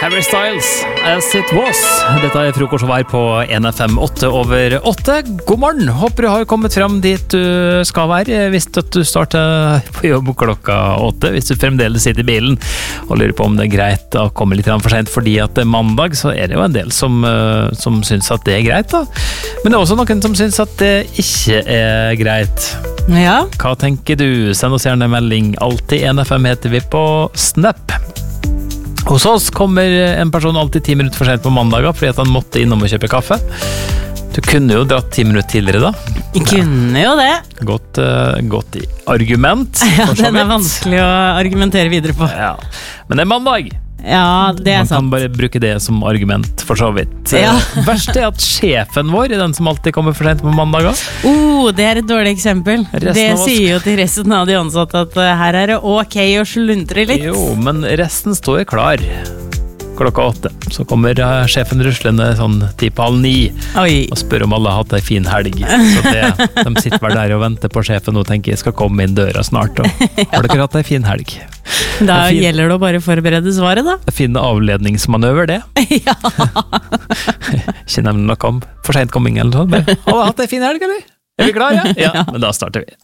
Harry Styles, As It Was. Dette frokost som på NFM 8/8. God morgen, håper du har kommet frem dit du skal være. Hvis du starter på jobb klokka 8, hvis du fremdeles sitter i bilen og lurer på om det greit å komme litt for sent fordi at det mandag, så det jo en del som synes at det greit da. Men det også noen som synes at det ikke greit. Ja. Hva tenker du? Send oss gjerne en melding. Alltid NFM heter vi på Snap. Hos oss kommer en person alltid 10 minutter for sent på mandager fordi at han måtte innom og kjøpe kaffe. Du kunne jo dratt 10 minutter tidligere da. Jeg kunne jo det. Godt i argument. Ja, den vanskelig å argumentere videre på. Ja. Men det mandag. Ja, det Man sant. kan bare bruke det som argument for så vidt. Ja. Verst at sjefen vår den som alltid kommer for sent på mandager. Det et dårlig eksempel. Det sier jo til resten av de ansatte at her det ok å sluntre litt. Jo, men resten står klar. Klokka 8. Så kommer sjefen ruslende sånn 8:30 Oi. og spør om alle har hatt en fin helg. Så de sitter vel der og venter på sjefen og tenker jeg skal komme inn døra snart. Og, har dere hatt en fin helg? Da gjelder det å bare forberede svaret da. Finne avledningsmanøver, det. Ja. Ikke nevne noe om for sent komming eller sånn. Har du hatt en fin helg, eller? Vi klare? Ja, men da starter vi.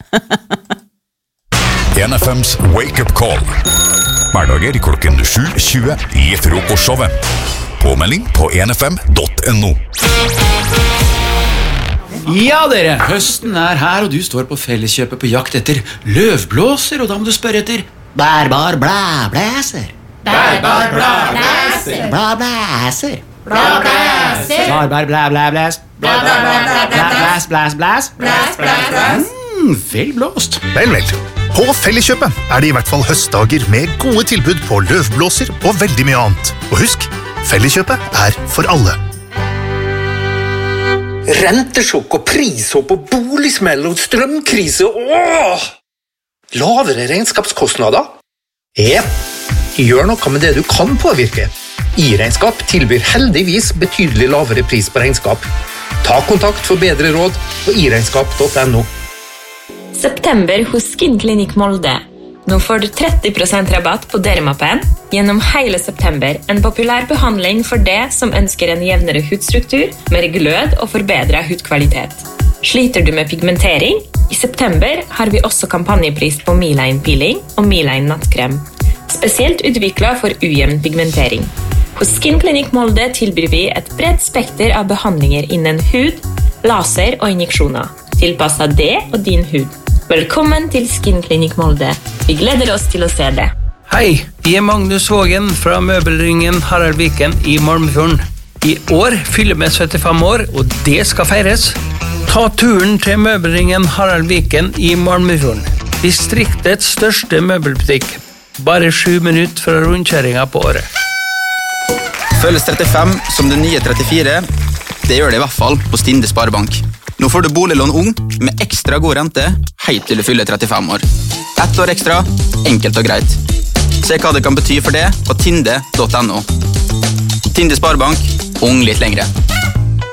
NFMs Wake Up Call. Hverdager klokken 7:20 i frokostshowet. Påmelding på nfm.no. Ja dere, høsten her, og du står på Felleskjøpet på jakt etter løvblåser, og da må du spørre etter bærbar blæblæser. Bærbar blæblæser. Blæblæser. Blæblæser. Bærbar blæblæblæs. Blæblæs, blæs, blæs. Blæs, blæs, blæs. Vel blåst. Vel. På Felleskjøpet det i hvert fall høstdager med gode tilbud på løvblåser og veldig mye annet. Og husk, Felleskjøpet for alle. Rentesjokk og prishopp og boligsmell og strømkrise. Lavere regnskapskostnader? Gjør noe med det du kan påvirke. I-regnskap tilbyr heldigvis betydelig lavere pris på regnskap. Ta kontakt for bedre råd på iregnskap.no. September hos Skinklinikk Molde. Nå får du 30% rabatt på Dermapen gjennom hele september. En populær behandling for det som ønsker en jevnere hudstruktur, mer glød og forbedret hudkvalitet. Sliter du med pigmentering? I september har vi også kampanjepris på Miline Peeling og Miline Nattkrem. Spesielt utviklet for ujevn pigmentering. Hos Skinklinikk Molde tilbyr vi et bredt spekter av behandlinger innen hud, laser og injeksjoner. Tilpasset det og din hud. Velkommen til Skinklinikk Molde. Vi gleder oss til å se det. Hei, jeg Magnus Vågen fra Møbelringen Harald Viken i Malmefjorden. I år fyller vi 75 år, og det skal feires. Ta turen til Møbelringen Harald Viken i Malmefjorden. Distriktets største møbelbutikk. Bare 7 minutter fra rundkjøringen på året. Føles 35 som det nye 34. Det gjør det i hvert fall på Stinde Sparebank. Nå får du boliglån ung med ekstra god rente helt til du fyller 35 år. 1 år ekstra, enkelt og greit. Se hva det kan bety for det på tinde.no. Tinde Sparebank, ung litt lengre.